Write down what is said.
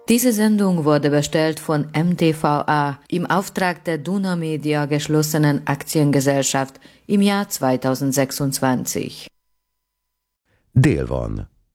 Diese Sendung wurde bestellt von MTVA im Auftrag der Duna Media geschlossenen Aktiengesellschaft im Jahr 2026. Dél van.